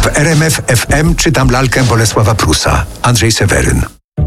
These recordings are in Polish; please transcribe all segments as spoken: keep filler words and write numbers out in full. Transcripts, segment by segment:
W R M F F M czytam lalkę Bolesława Prusa. Andrzej Seweryn.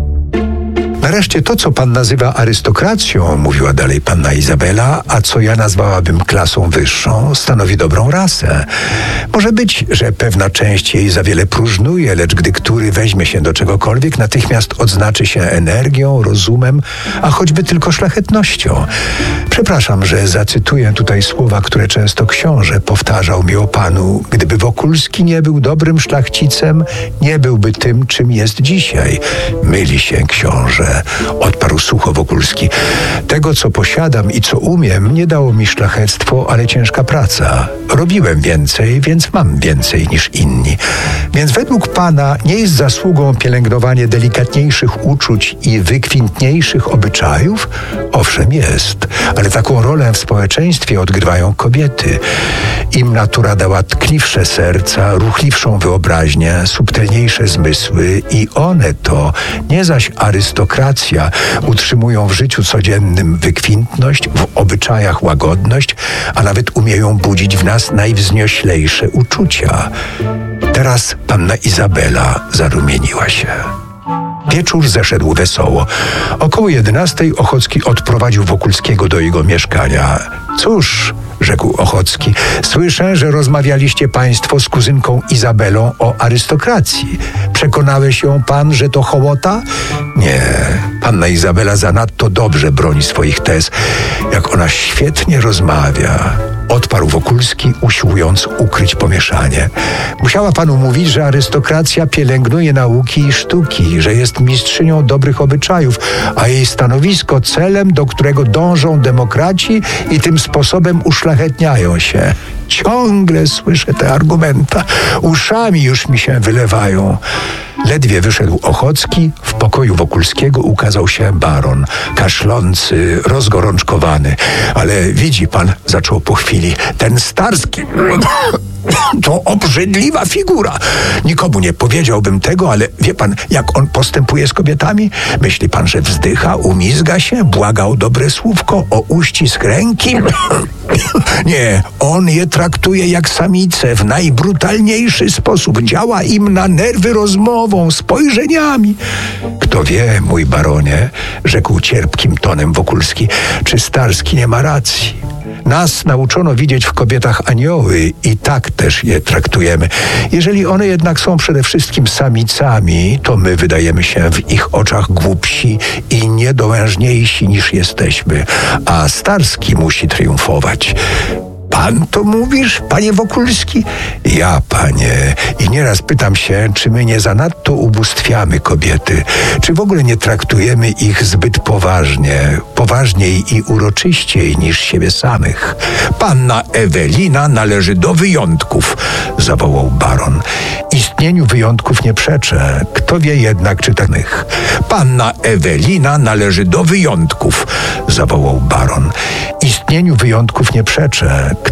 Nareszcie to, co pan nazywa arystokracją, mówiła dalej panna Izabela, a co ja nazwałabym klasą wyższą, stanowi dobrą rasę. Może być, że pewna część jej za wiele próżnuje, lecz gdy który weźmie się do czegokolwiek, natychmiast odznaczy się energią, rozumem, a choćby tylko szlachetnością. Przepraszam, że zacytuję tutaj słowa, które często książę powtarzał mi o panu. Gdyby Wokulski nie był dobrym szlachcicem, nie byłby tym, czym jest dzisiaj. Myli się książę, odparł sucho Wokulski. Tego, co posiadam i co umiem, nie dało mi szlachectwo, ale ciężka praca. Robiłem więcej, więc mam więcej niż inni. Więc według pana nie jest zasługą pielęgnowanie delikatniejszych uczuć i wykwintniejszych obyczajów? Owszem, jest, ale taką rolę w społeczeństwie odgrywają kobiety. Im natura dała tkliwsze serca, ruchliwszą wyobraźnię, subtelniejsze zmysły i one to, nie zaś arystokracja, utrzymują w życiu codziennym wykwintność, w obyczajach łagodność, a nawet umieją budzić w nas najwznioślejsze uczucia. Teraz panna Izabela zarumieniła się. Wieczór zeszedł wesoło. Około jedenastej Ochocki odprowadził Wokulskiego do jego mieszkania. Cóż, rzekł Ochocki, słyszę, że rozmawialiście państwo z kuzynką Izabelą o arystokracji. Przekonałeś ją pan, że to hołota? Nie, panna Izabela zanadto dobrze broni swoich tez. Jak ona świetnie rozmawia, odparł Wokulski, usiłując ukryć pomieszanie. Musiała panu mówić, że arystokracja pielęgnuje nauki i sztuki, że jest mistrzynią dobrych obyczajów, a jej stanowisko celem, do którego dążą demokraci i tym sposobem uszlachetniają się. Ciągle słyszę te argumenta. Uszami już mi się wylewają. Ledwie wyszedł Ochocki, w pokoju Wokulskiego ukazał się baron, kaszlący, rozgorączkowany. Ale widzi pan, zaczął po chwili, ten Starski to obrzydliwa figura. Nikomu nie powiedziałbym tego, ale wie pan, jak on postępuje z kobietami? Myśli pan, że wzdycha, umizga się, błaga o dobre słówko, o uścisk ręki? Nie, on je traktuje jak samice w najbrutalniejszy sposób. Działa im na nerwy rozmową, spojrzeniami. Kto wie, mój baronie, rzekł cierpkim tonem Wokulski, czy Starski nie ma racji. Nas nauczono widzieć w kobietach anioły i tak też je traktujemy. Jeżeli one jednak są przede wszystkim samicami, to my wydajemy się w ich oczach głupsi i niedołężniejsi niż jesteśmy, a Starski musi triumfować. Pan to mówisz, panie Wokulski? Ja, panie. I nieraz pytam się, czy my nie zanadto ubóstwiamy kobiety, czy w ogóle nie traktujemy ich zbyt poważnie, poważniej i uroczyściej niż siebie samych. Panna Ewelina należy do wyjątków, zawołał baron. Istnieniu wyjątków nie przeczę. Kto wie jednak, czy takich. Panna Ewelina należy do wyjątków, zawołał baron. Istnieniu wyjątków nie przeczę.